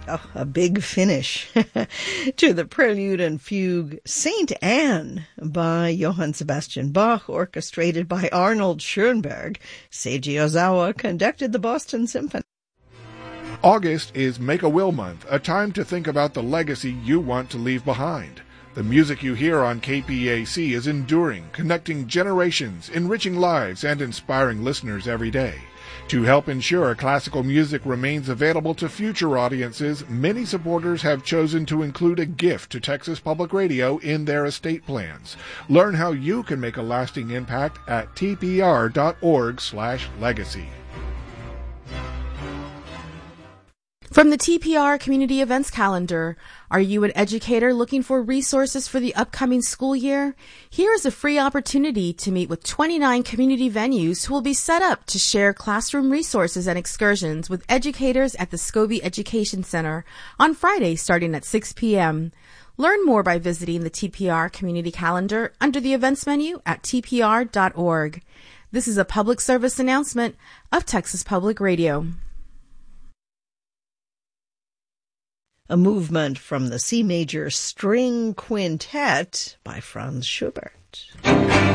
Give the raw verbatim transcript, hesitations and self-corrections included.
Oh, a big finish to the Prelude and Fugue Saint Anne by Johann Sebastian Bach, orchestrated by Arnold Schoenberg. Seiji Ozawa conducted the Boston Symphony. August is Make-A-Will Month, a time to think about the legacy you want to leave behind. The music you hear on K P A C is enduring, connecting generations, enriching lives, and inspiring listeners every day. To help ensure classical music remains available to future audiences, many supporters have chosen to include a gift to Texas Public Radio in their estate plans. Learn how you can make a lasting impact at t p r dot org slash legacy. From the T P R Community Events Calendar, are you an educator looking for resources for the upcoming school year? Here is a free opportunity to meet with twenty-nine community venues who will be set up to share classroom resources and excursions with educators at the Scobie Education Center on Friday starting at six p.m. Learn more by visiting the T P R Community Calendar under the events menu at t p r dot org. This is a public service announcement of Texas Public Radio. A movement from the C major string quintet by Franz Schubert.